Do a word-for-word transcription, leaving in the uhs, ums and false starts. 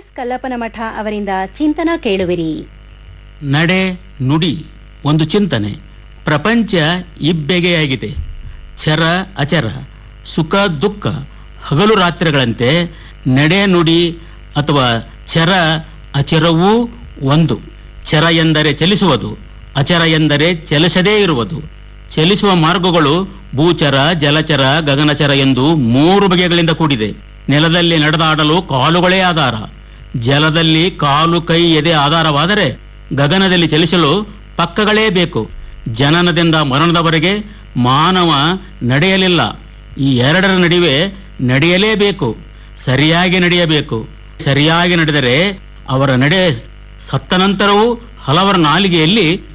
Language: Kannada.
ಕಲ್ಲಪ್ಪನಮಠ ಅವರಿಂದ ಚಿಂತನ ಕೇಳುವಿರಿ. ನಡೆ ನುಡಿ ಒಂದು ಚಿಂತನೆ. ಪ್ರಪಂಚ ಇಬ್ಬೆಗೆಯಾಗಿದೆ. ಚರ ಅಚರ, ಸುಖ ದುಃಖ, ಹಗಲು ರಾತ್ರಿಗಳಂತೆ ನಡೆ ನುಡಿ ಅಥವಾ ಚರ ಅಚರವೂ ಒಂದು. ಚರ ಎಂದರೆ ಚಲಿಸುವುದು, ಅಚರ ಎಂದರೆ ಚಲಿಸದೇ ಇರುವುದು. ಚಲಿಸುವ ಮಾರ್ಗಗಳು ಭೂಚರ, ಜಲಚರ, ಗಗನಚರ ಎಂದು ಮೂರು ಬಗೆಗಳಿಂದ ಕೂಡಿದೆ. ನೆಲದಲ್ಲಿ ನಡೆದಾಡಲು ಕಾಲುಗಳೇ ಆಧಾರ. ಜಲದಲ್ಲಿ ಕಾಲು ಕೈ ಎದೆ ಆಧಾರವಾದರೆ ಗಗನದಲ್ಲಿ ಚಲಿಸಲು ಪಕ್ಕಗಳೇ ಬೇಕು. ಜನನದಿಂದ ಮರಣದವರೆಗೆ ಮಾನವ ನಡೆಯಲಿಲ್ಲ. ಈ ಎರಡರ ನಡುವೆ ನಡೆಯಲೇಬೇಕು. ಸರಿಯಾಗಿ ನಡೆಯಬೇಕು. ಸರಿಯಾಗಿ ನಡೆದರೆ ಅವರ ನಡೆ ಸತ್ತ ನಂತರವೂ ಹಲವರ ನಾಲಿಗೆಯಲ್ಲಿ